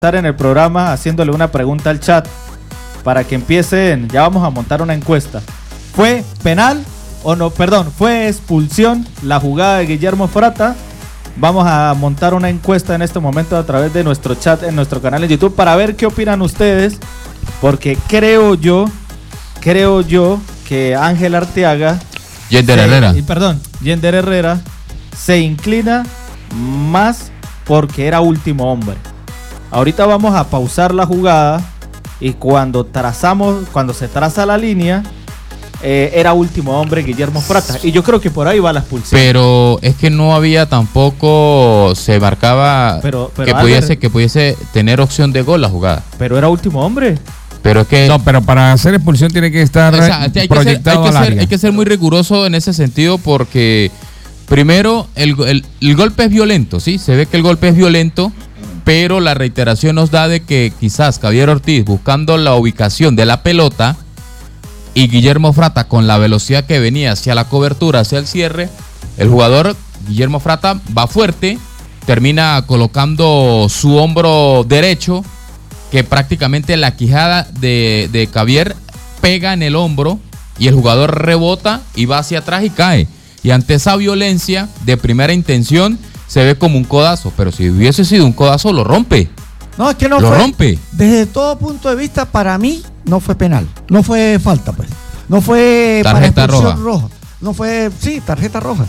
estar en el programa haciéndole una pregunta al chat para que empiecen. Ya vamos a montar una encuesta. ¿Fue penal o no? Perdón, ¿fue expulsión la jugada de Guillermo Frata? Vamos a montar una encuesta en este momento a través de nuestro chat en nuestro canal en YouTube para ver qué opinan ustedes, porque creo yo que Ángel Arteaga, Yender Herrera se inclina más porque era último hombre. Ahorita vamos a pausar la jugada y cuando se traza la línea, era último hombre Guillermo Frata. Y yo creo que por ahí va la expulsión. Pero es que no había tampoco, se marcaba que pudiese tener opción de gol la jugada. Pero era último hombre. Pero es que... No, pero para hacer expulsión tiene que estar proyectado al área. Hay que ser muy riguroso en ese sentido porque, primero, el golpe es violento, ¿sí? Se ve que el golpe es violento, pero la reiteración nos da de que quizás Javier Ortiz, buscando la ubicación de la pelota, y Guillermo Frata, con la velocidad que venía hacia la cobertura, hacia el cierre, el jugador Guillermo Frata va fuerte, termina colocando su hombro derecho, que prácticamente la quijada de Javier pega en el hombro y el jugador rebota y va hacia atrás y cae. Y ante esa violencia de primera intención se ve como un codazo, pero si hubiese sido un codazo lo rompe. No, es que no lo fue. Rompe. Desde todo punto de vista, para mí, no fue penal. No fue falta, pues. No fue tarjeta roja. No fue, sí, tarjeta roja.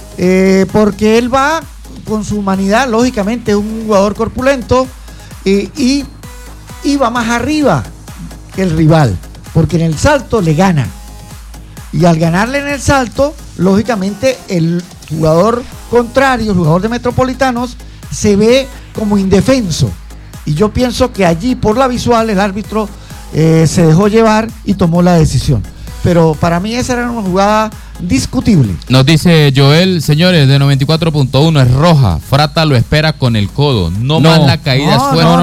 Porque él va con su humanidad, lógicamente, es un jugador corpulento y va más arriba que el rival, porque en el salto le gana. Y al ganarle en el salto, lógicamente, el jugador contrario, el jugador de Metropolitanos, se ve como indefenso. Y yo pienso que allí, por la visual, el árbitro se dejó llevar y tomó la decisión. Pero para mí esa era una jugada discutible. Nos dice Joel, señores, de 94.1, es roja. Frata lo espera con el codo. No más la caída es fuerte.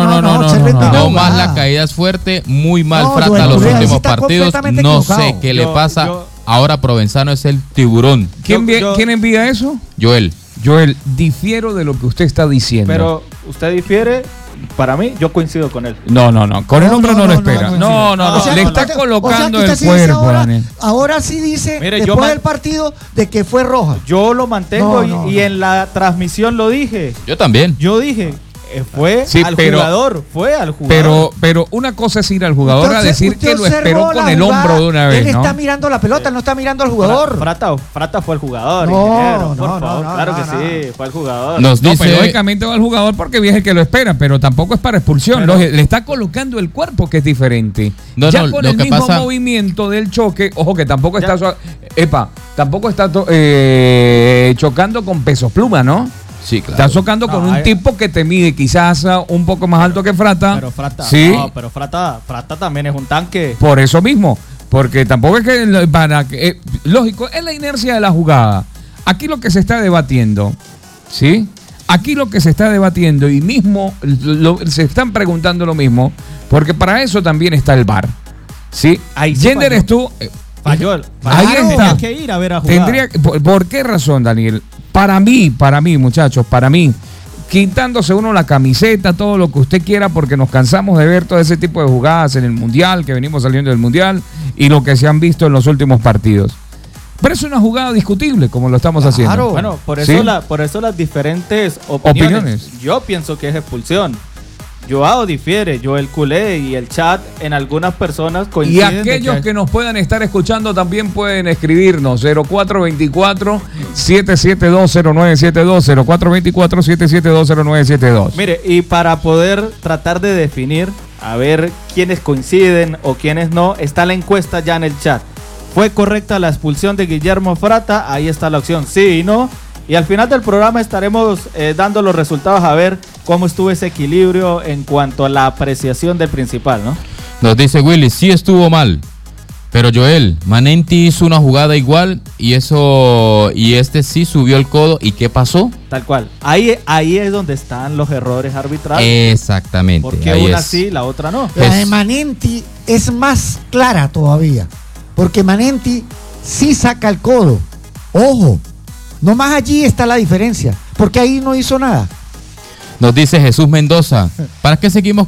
No más la caída es fuerte. Muy mal Frata los últimos partidos. No sé qué le pasa. Ahora Provenzano es el tiburón. ¿Quién envía eso? Joel, difiero de lo que usted está diciendo. Pero usted difiere. Para mí, yo coincido con él. No. Con el hombre no lo espera. No. O sea, le está colocando el cuerpo, Daniel. Ahora sí dice, mire, después del partido, de que fue roja. Yo lo mantengo y en la transmisión lo dije. Yo también. Yo dije, fue al jugador. Pero una cosa es ir al jugador a decir que lo esperó con el hombro de una vez, él ¿no? está mirando la pelota, él no está mirando al jugador. Frata fue el jugador. Claro que sí, fue el jugador. Nos dice... pero lógicamente va al jugador porque es el que lo espera, pero tampoco es para expulsión. Le está colocando el cuerpo, que es diferente. Con el mismo movimiento del choque, ojo que tampoco está... tampoco está chocando con peso pluma, ¿no? Sí, claro. Está chocando con un tipo que te mide quizás un poco más alto que Frata. Pero Frata también es un tanque. Por eso mismo, porque tampoco es que lógico, es la inercia de la jugada. Aquí lo que se está debatiendo, ¿sí? Aquí lo que se está debatiendo y mismo se están preguntando lo mismo, porque para eso también está el VAR, ¿sí? Yender estuvo... Falló. Ahí está. Tendría que ir a ver a jugar. ¿Por qué razón, Daniel? Para mí, muchachos, quitándose uno la camiseta, todo lo que usted quiera, porque nos cansamos de ver todo ese tipo de jugadas en el Mundial, que venimos saliendo del Mundial, y lo que se han visto en los últimos partidos. Pero es una jugada discutible, como lo estamos haciendo. Bueno, por eso las diferentes opiniones. Yo pienso que es expulsión. Joao difiere, Joel Culé y el chat en algunas personas coinciden. Y aquellos que nos puedan estar escuchando también pueden escribirnos 0424-7720972, 0424-7720972. Mire, y para poder tratar de definir, a ver quiénes coinciden o quiénes no, está la encuesta ya en el chat. ¿Fue correcta la expulsión de Guillermo Frata? Ahí está la opción sí y no. Y al final del programa estaremos dando los resultados a ver cómo estuvo ese equilibrio en cuanto a la apreciación del principal, ¿no? Nos dice Willy, sí estuvo mal, pero Joel, Manenti hizo una jugada igual y este sí subió el codo. ¿Y qué pasó? Tal cual. Ahí es donde están los errores arbitrales. Exactamente. Porque una sí, la otra no. La de Manenti es más clara todavía, porque Manenti sí saca el codo. Ojo. Nomás allí está la diferencia, porque ahí no hizo nada. Nos dice Jesús Mendoza, ¿para qué seguimos